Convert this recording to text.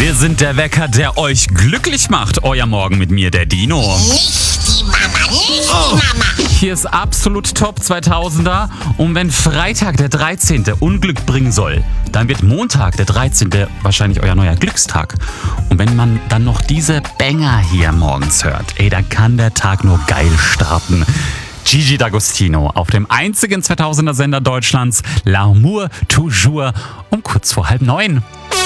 Wir sind der Wecker, der euch glücklich macht. Euer Morgen mit mir, der Dino. Nicht die Mama, nicht die Mama. Hier ist absolut Top 2000er. Und wenn Freitag, der 13. Unglück bringen soll, dann wird Montag, der 13. wahrscheinlich euer neuer Glückstag. Und wenn man dann noch diese Banger hier morgens hört, dann kann der Tag nur geil starten. Gigi D'Agostino auf dem einzigen 2000er Sender Deutschlands, L'amour toujours, um kurz vor 8:30.